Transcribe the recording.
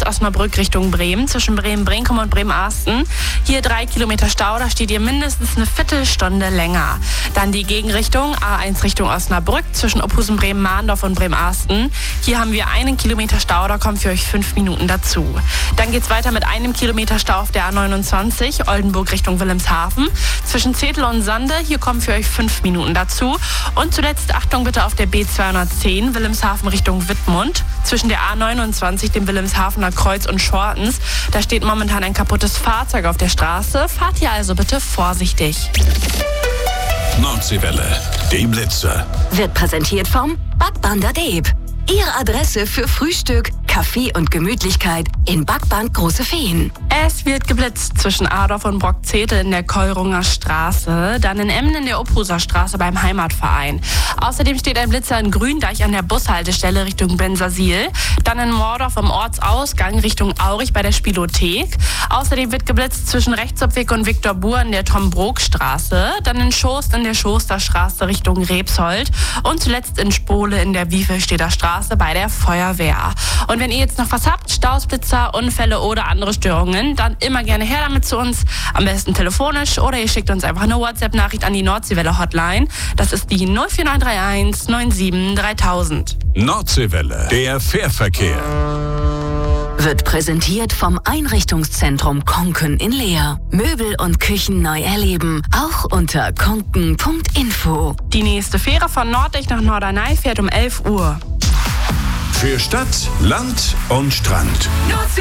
Osnabrück Richtung Bremen, zwischen Bremen-Brinkum und Bremen-Arsten. Hier 3 Kilometer Stau, da steht ihr mindestens eine Viertelstunde länger. Dann die Gegenrichtung, A1 Richtung Osnabrück, zwischen Ophusen, Bremen-Mahndorf und Bremen-Arsten. Hier haben wir 1 Kilometer Stau, da kommen für euch 5 Minuten dazu. Dann geht's weiter mit 1 Kilometer Stau auf der A29, Oldenburg Richtung Wilhelmshaven. Zwischen Zetel und Sande, hier kommen für euch 5 Minuten dazu. Und zuletzt Achtung bitte auf der B210, Wilhelmshaven Richtung Wittmund. Zwischen der A29, dem Wilhelmshavener Kreuz und Schortens, da steht momentan ein kaputtes Fahrzeug auf der Straße. Fahrt hier also bitte vorsichtig. Nordseewelle, die Blitzer. Wird präsentiert vom Backband der Deeb. Ihre Adresse für Frühstück, Kaffee und Gemütlichkeit in Backband Große Feen. Es wird geblitzt zwischen Adorf und Brockzetel in der Keurunger Straße, dann in Emden in der Ophuser Straße beim Heimatverein. Außerdem steht ein Blitzer in Gründeich an der Bushaltestelle Richtung Bensersiel, dann in Mordorf am Ortsausgang Richtung Aurich bei der Spielothek. Außerdem wird geblitzt zwischen Rechtsopweg und Viktor Buhr in der Tom-Brok-Straße, dann in Schost in der Schosterstraße Richtung Rebsold und zuletzt in Spole in der Wiefelstedter Straße bei der Feuerwehr. Und wenn ihr jetzt noch was habt, Staus, Blitzer, Unfälle oder andere Störungen, dann immer gerne her damit zu uns. Am besten telefonisch oder ihr schickt uns einfach eine WhatsApp-Nachricht an die Nordseewelle Hotline. Das ist die 04931 97 3000. Nordseewelle, der Fährverkehr. Wird präsentiert vom Einrichtungszentrum Konken in Leer. Möbel und Küchen neu erleben, auch unter konken.info. Die nächste Fähre von Norddeich nach Norderney fährt um 11 Uhr. Für Stadt, Land und Strand.